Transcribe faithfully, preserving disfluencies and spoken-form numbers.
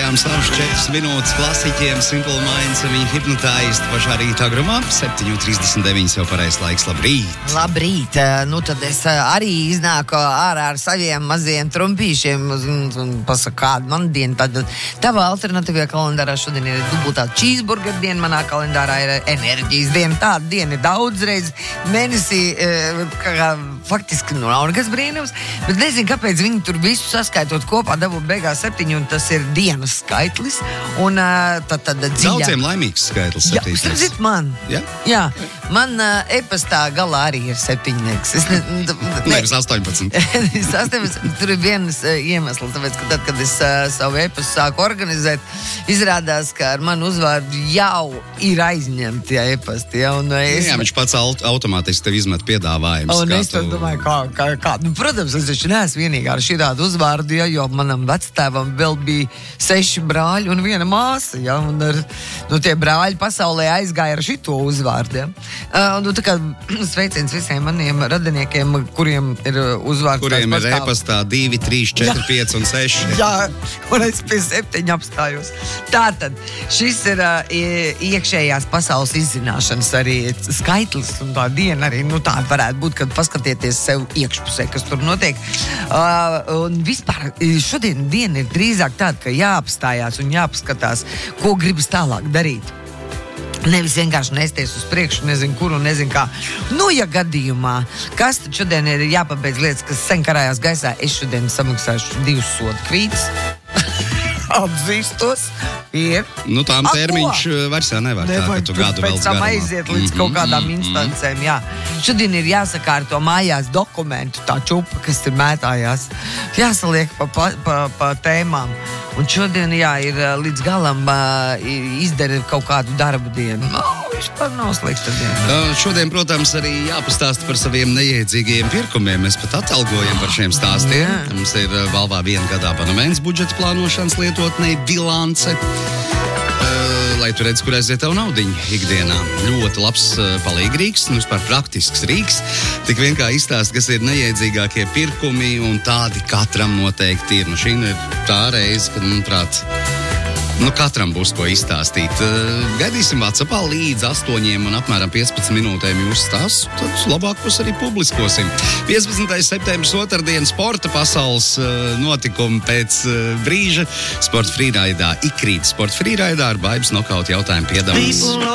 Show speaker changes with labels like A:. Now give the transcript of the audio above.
A: Paspēlējām savus četras minūtes klasiķiem Simple Minds un viņa Hypnotized pašā rīta agrumā. septiņi trīsdesmit deviņi jau pareizs laiks. Labrīt!
B: Labrīt! Nu tad es arī iznāku ārā ar saviem maziem trumpīšiem un, un pasaku, kāda man diena. Tad tava alternatīvajā kalendārā šodien ir dubultā cheeseburger diena, manā kalendārā ir enerģijas diena. Tāda diena ir daudzreiz mēnesī, kā faktiski nu, nav nekas brīnums, bet nezinu, kāpēc viņi tur visu saskaitot kopā dabū beigās septiņi, un tas ir dienas skaitlis. Un tad, tad dziļāk.
A: Daudziem laimīgs skaitlis.
B: Jā, zit man.
A: Ja?
B: Jā, man uh, e-pastā galā arī ir septiņnieks. Es ne, ne,
A: Nevis astoņpadsmit.
B: Tur ir viens uh, iemesls, tāpēc, ka tad, kad es uh, savu e-pastu sāku organizēt, izrādās, ka ar manu uzvārdu jau ir aizņemti ja, e-pasti. Ja, un, uh, es...
A: Jā, viņš pats aut automātiski tev izmet piedāvājumus.
B: Un es tu... domāju, kā, kā, kā. Nu, protams, es taču neesmu vienīgā ar šitādu uzvārdu, ja, jo manam vectēvam vēl bija seši brāļi un viena māsa. Ja, un ar, nu, tie brāļi pasaulē aizgāja ar šito uzvārdu. Ja. Uh, nu, tā kā sveiciens visiem maniem radiniekiem, kuriem ir uzvārds.
A: Kuriem ir e-pastā divi, trīs, četri, pieci un seši.
B: Jā, un es pie septiņi apstājos. Tātad, šis ir uh, iekšējās pasaules izzināšanas arī skaitlis un tā diena arī, nu tā varētu būt, kad paskatieties sev iekšpusē, kas tur notiek. Uh, un vispār šodien diena ir drīzāk tāda, ka jāapstājās un jāpaskatās, ko gribas tālāk darīt. Nevis vienkārši nesties uz priekšu, nezinu kur un nezinu kā. Nu, ja gadījumā, kas tad šodien ir jāpabeidz lietas, kas sen karājās gaisā, es šodien samaksāšu divus sodu kvītus. Atzīstos. Ir.
A: Nu, tām termiņš vairs jau nevar.
B: Nevar,
A: tā,
B: tur pēc tam aiziet līdz kaut kādām mm -hmm. instancēm, jā. Šodien ir jāsakārto mājās dokumentu, tā čupa, kas ir mētājās. Jāsaliek pa, pa, pa, pa tēmām. Un šodien, jā, ir līdz galam uh, izdara kaut kādu darbu dienu. Oh, vispār nav slikta diena.
A: Uh, šodien, protams, arī jāpastāsta par saviem neiedzīgiem pirkumiem. Mēs pat atalgojam par šiem stāstiem. Jā. Mums ir uh, valvā viena gada abonements budžeta plānošanas lietotnei bilance. Uh, lai tu redz, kur aiziet tev naudiņu ikdienā. Ļoti labs uh, palīgrīgs, nu vispār praktisks rīks. Tik vien kā izstāst, kas ir neiedzīgākie pirkumi, un tādi katram noteikti ir. Nu, šī ir tā reize, kad, manuprāt, nu, katram būs ko izstāstīt. Uh, gaidīsim WhatsAppā līdz astoņiem un apmēram piecpadsmit minūtēm jūs stāsts, tad labākos arī publiskosim. piecpadsmitais septembris otrdien sporta pasaules uh, notikumi pēc uh, brīža. Sporta frīraidā ikrīt sporta frīraidā ar Baibas nokautu jautājumu piedāvājums.